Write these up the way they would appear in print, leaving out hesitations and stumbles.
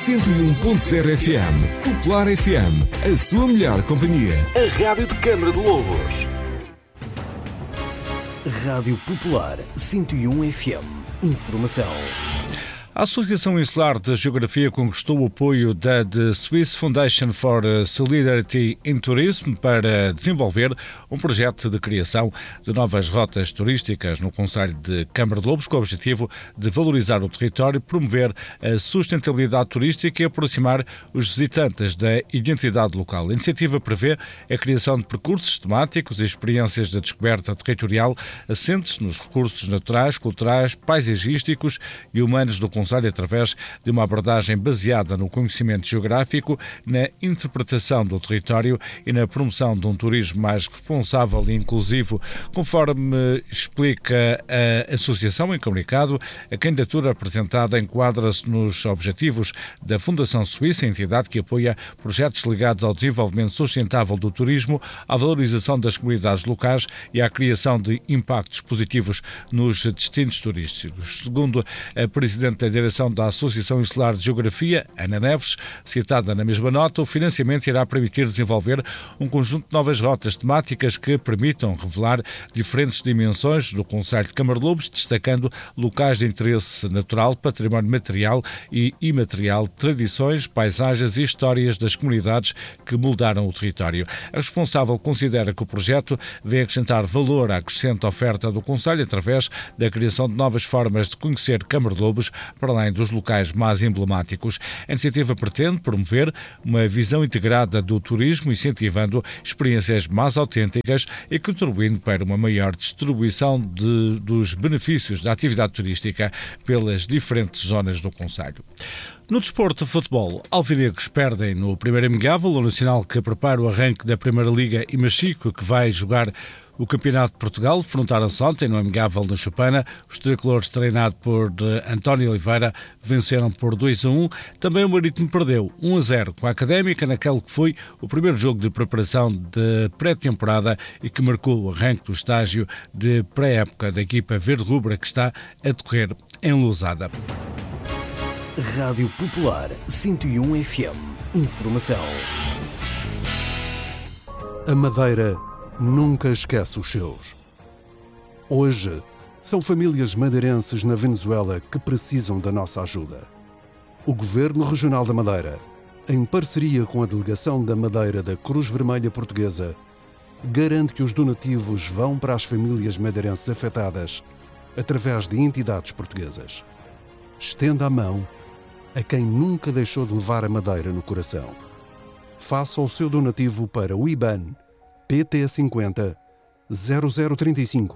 101.0 FM. Popular FM, a sua melhor companhia. A Rádio de Câmara de Lobos. Rádio Popular 101 FM. Informação. A Associação Insular de Geografia conquistou o apoio da The Swiss Foundation for Solidarity in Tourism para desenvolver um projeto de criação de novas rotas turísticas no concelho de Câmara de Lobos, com o objetivo de valorizar o território, promover a sustentabilidade turística e aproximar os visitantes da identidade local. A iniciativa prevê a criação de percursos temáticos e experiências de descoberta territorial assentes nos recursos naturais, culturais, paisagísticos e humanos do concelho, através de uma abordagem baseada no conhecimento geográfico, na interpretação do território e na promoção de um turismo mais responsável e inclusivo. Conforme explica a Associação em comunicado, a candidatura apresentada enquadra-se nos objetivos da Fundação Suíça, entidade que apoia projetos ligados ao desenvolvimento sustentável do turismo, à valorização das comunidades locais e à criação de impactos positivos nos destinos turísticos. Segundo a Presidente da Direção da Associação Insular de Geografia, Ana Neves, citada na mesma nota, o financiamento irá permitir desenvolver um conjunto de novas rotas temáticas que permitam revelar diferentes dimensões do concelho de Câmara de Lobos, destacando locais de interesse natural, património material e imaterial, tradições, paisagens e histórias das comunidades que moldaram o território. A responsável considera que o projeto vem acrescentar valor à crescente oferta do concelho através da criação de novas formas de conhecer Câmara de Lobos, para além dos locais mais emblemáticos. A iniciativa pretende promover uma visão integrada do turismo, incentivando experiências mais autênticas e contribuindo para uma maior distribuição dos benefícios da atividade turística pelas diferentes zonas do concelho. No desporto de futebol, alvinegros perdem no primeiro amigável. O Nacional, que prepara o arranque da Primeira Liga, e Machico, que vai jogar o Campeonato de Portugal, defrontaram-se ontem no amigável da Chupana. Os tricolores, treinados por António Oliveira, venceram por 2-1. Também o Marítimo perdeu 1-0 com a Académica, naquele que foi o primeiro jogo de preparação de pré-temporada e que marcou o arranque do estágio de pré-época da equipa verde-rubra, que está a decorrer em Lousada. Rádio Popular 101 FM. Informação. A Madeira nunca esquece os seus. Hoje, são famílias madeirenses na Venezuela que precisam da nossa ajuda. O Governo Regional da Madeira, em parceria com a Delegação da Madeira da Cruz Vermelha Portuguesa, garante que os donativos vão para as famílias madeirenses afetadas através de entidades portuguesas. Estenda a mão a quem nunca deixou de levar a Madeira no coração. Faça o seu donativo para o IBAN PT 50 0035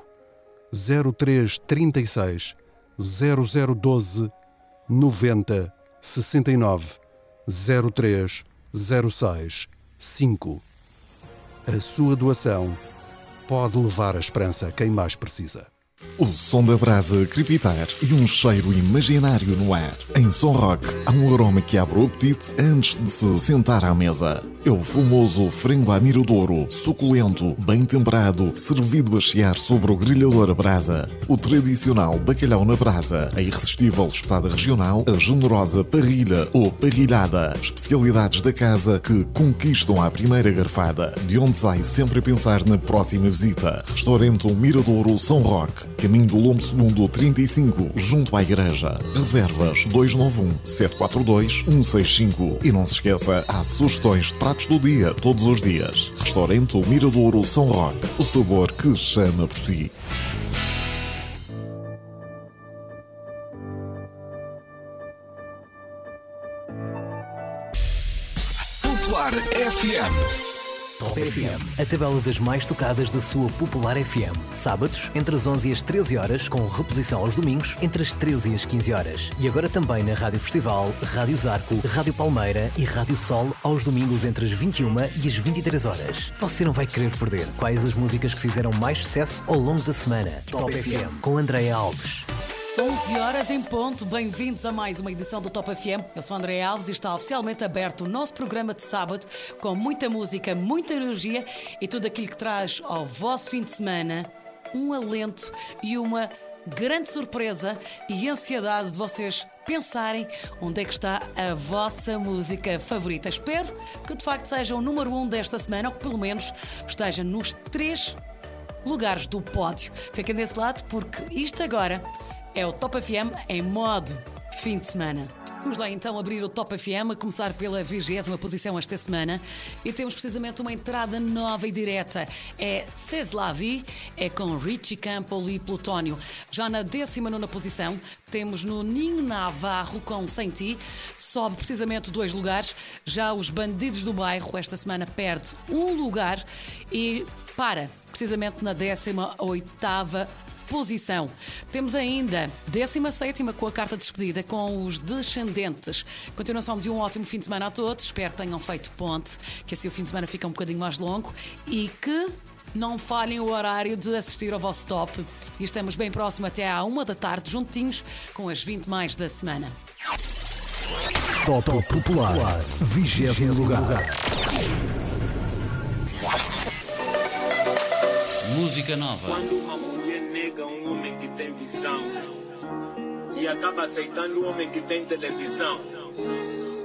0336 0012 90 69 03 06 5. A sua doação pode levar a esperança a quem mais precisa. O som da brasa a crepitar e um cheiro imaginário no ar. Em Som Rock há um aroma que abre o apetite antes de se sentar à mesa. É o famoso frango à miradouro, suculento, bem temperado, servido a chiar sobre o grelhador a brasa. O tradicional bacalhau na brasa, a irresistível espetada regional, a generosa parrilha ou parrilhada. Especialidades da casa que conquistam à primeira garfada, de onde sai sempre a pensar na próxima visita. Restaurante Miradouro Som Rock, caminho do Lombo Segundo 35, junto à igreja. Reservas 291-742-165. E não se esqueça, há sugestões de pratos do dia, todos os dias. Restaurante Miradouro São Roque, o sabor que chama por si. Popular FM. Top FM, a tabela das mais tocadas da sua Popular FM. Sábados, entre as 11 e as 13 horas, com reposição aos domingos, entre as 13 e as 15 horas. E agora também na Rádio Festival, Rádio Zarco, Rádio Palmeira e Rádio Sol, aos domingos entre as 21 e as 23 horas. Você não vai querer perder quais as músicas que fizeram mais sucesso ao longo da semana. Top FM, com Andréa Alves. 11 horas em ponto, bem-vindos a mais uma edição do Top FM. Eu sou André Alves e está oficialmente aberto o nosso programa de sábado com muita música, muita energia e tudo aquilo que traz ao vosso fim de semana um alento e uma grande surpresa e ansiedade de vocês pensarem onde é que está a vossa música favorita. Espero que de facto seja o número 1 desta semana, ou que pelo menos esteja nos 3 lugares do pódio. Fiquem desse lado porque isto agora é o Top FM em modo fim de semana. Vamos lá então abrir o Top FM, a começar pela 20ª posição esta semana, e temos precisamente uma entrada nova e direta. É C'est la vie, é com Richie Campbell e Plutónio. Já na 19ª posição temos no Ninho Navarro com Sem Ti, sobe precisamente 2 lugares. Já os Bandidos do Bairro esta semana perde 1 lugar e para precisamente na 18ª posição. Temos ainda 17ª com a carta de despedida com os Descendentes. Continuação de um ótimo fim de semana a todos. Espero que tenham feito ponte, que assim o fim de semana fica um bocadinho mais longo e que não falhem o horário de assistir ao vosso top. E estamos bem próximo até à 1 da tarde, juntinhos com as 20 mais da semana. Top Popular, 20º lugar. Música nova. Quando uma mulher nega um homem que tem visão e acaba aceitando um homem que tem televisão,